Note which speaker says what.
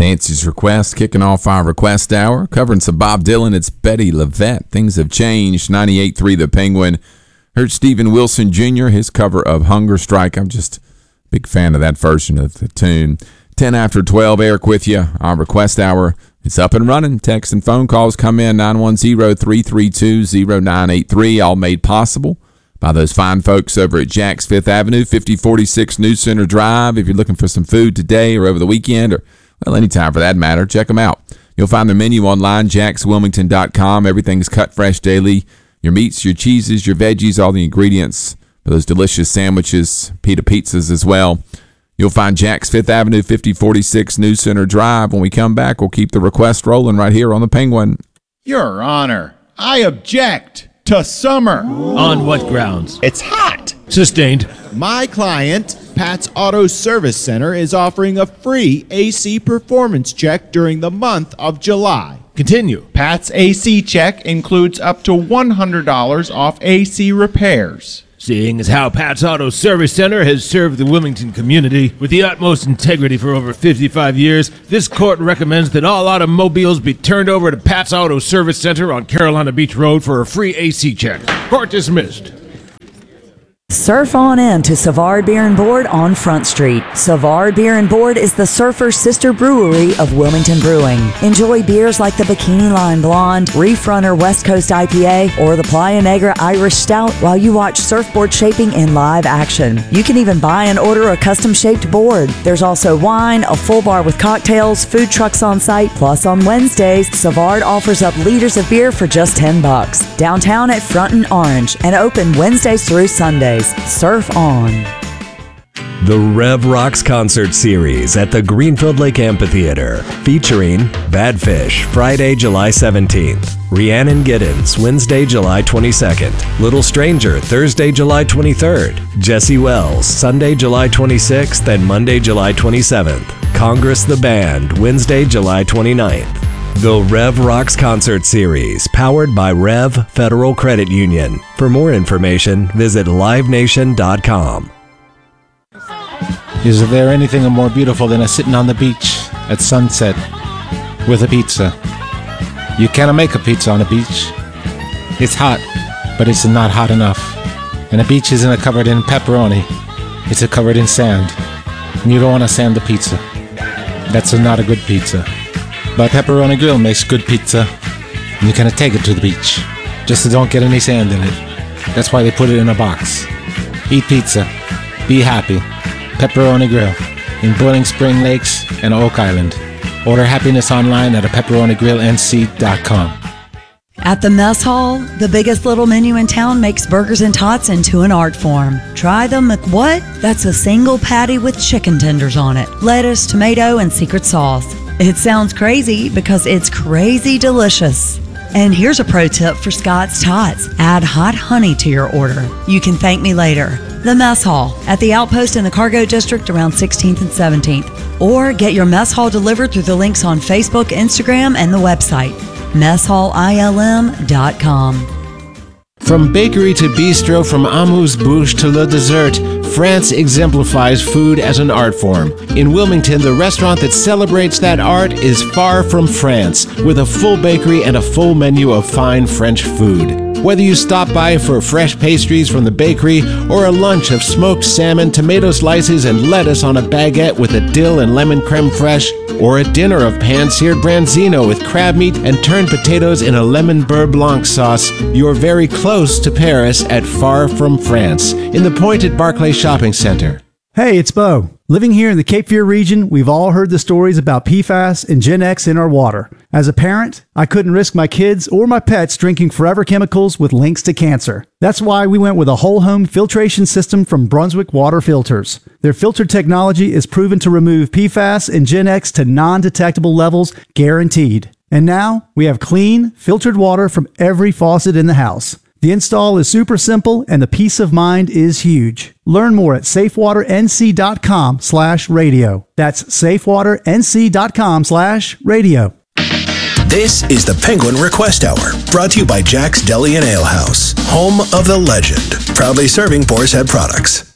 Speaker 1: Nancy's Request, kicking off our request hour, covering some Bob Dylan. It's Betty LaVette. Things have changed. 98.3 The Penguin. Heard Steven Wilson Jr., his cover of Hunger Strike. I'm just a big fan of that version of the tune. 10 after 12, Eric with you. Our request hour is up and running. Text and phone calls come in 910-332-0983, all made possible by those fine folks over at Jack's 5th Avenue, 5046 New Center Drive. If you're looking for some food today or over the weekend or, well, anytime for that matter, check them out. You'll find their menu online, jackswilmington.com. Everything's cut fresh daily. Your meats, your cheeses, your veggies, all the ingredients for those delicious sandwiches, pita pizzas as well. You'll find Jack's 5th Avenue, 5046 New Center Drive. When we come back, we'll keep the request rolling right here on the Penguin.
Speaker 2: Your Honor, I object to summer.
Speaker 3: On what grounds?
Speaker 2: It's hot.
Speaker 3: Sustained.
Speaker 2: My client, Pat's Auto Service Center, is offering a free AC performance check during the month of July.
Speaker 3: Continue.
Speaker 2: Pat's AC check includes up to $100 off AC repairs.
Speaker 3: Seeing as how Pat's Auto Service Center has served the Wilmington community with the utmost integrity for over 55 years, this court recommends that all automobiles be turned over to Pat's Auto Service Center on Carolina Beach Road for a free AC check. Court dismissed.
Speaker 4: Surf on in to Savard Beer and Board on Front Street. Savard Beer and Board is the Surfer's sister brewery of Wilmington Brewing. Enjoy beers like the Bikini Line Blonde, Reef Runner West Coast IPA, or the Playa Negra Irish Stout while you watch surfboard shaping in live action. You can even buy and order a custom-shaped board. There's also wine, a full bar with cocktails, food trucks on site, plus on Wednesdays, Savard offers up liters of beer for just $10. Downtown at Front and Orange, and open Wednesdays through Sundays. Surf on.
Speaker 5: The Rev Rocks concert series at the Greenfield Lake Amphitheater, featuring Badfish, Friday, July 17th, Rhiannon Giddens, Wednesday, July 22nd, Little Stranger, Thursday, July 23rd, Jesse Wells, Sunday, July 26th, and Monday, July 27th, Congress the Band, Wednesday, July 29th. The Rev Rocks concert series, powered by Rev Federal Credit Union. For more information, visit livenation.com.
Speaker 6: Is there anything more beautiful than a sitting on the beach at sunset with a pizza? You cannot make a pizza on a beach. It's hot, but it's not hot enough. And a beach isn't covered in pepperoni. It's covered in sand. And you don't want to sand the pizza. That's not a good pizza. But Pepperoni Grill makes good pizza, and you can take it to the beach. Just don't get any sand in it. That's why they put it in a box. Eat pizza. Be happy. Pepperoni Grill in Boiling Spring Lakes and Oak Island. Order happiness online at pepperonigrillnc.com.
Speaker 4: At the Mess Hall, the biggest little menu in town makes burgers and tots into an art form. Try the McWhat? That's a single patty with chicken tenders on it, lettuce, tomato, and secret sauce. It sounds crazy because it's crazy delicious. And here's a pro tip for Scott's Tots. Add hot honey to your order. You can thank me later. The Mess Hall at the Outpost in the Cargo District around 16th and 17th. Or get your Mess Hall delivered through the links on Facebook, Instagram, and the website, messhalilm.com.
Speaker 6: From bakery to bistro, from amuse-bouche to le dessert, France exemplifies food as an art form. In Wilmington, the restaurant that celebrates that art is Far From France, with a full bakery and a full menu of fine French food. Whether you stop by for fresh pastries from the bakery or a lunch of smoked salmon, tomato slices, and lettuce on a baguette with a dill and lemon creme fraiche, or a dinner of pan-seared branzino with crab meat and turned potatoes in a lemon beurre blanc sauce, you're very close to Paris at Far From France, in the Pointed Barclay Shopping Center.
Speaker 7: Hey, it's Bo. Living here in the Cape Fear region, we've all heard the stories about PFAS and Gen X in our water. As a parent, I couldn't risk my kids or my pets drinking forever chemicals with links to cancer. That's why we went with a whole home filtration system from Brunswick Water Filters. Their filter technology is proven to remove PFAS and Gen X to non-detectable levels, guaranteed. And now, we have clean, filtered water from every faucet in the house. The install is super simple and the peace of mind is huge. Learn more at safewaternc.com/radio. That's safewaternc.com/radio.
Speaker 8: This is the Penguin Request Hour, brought to you by Jack's Deli and Ale House, home of the legend. Proudly serving Boar's Head products.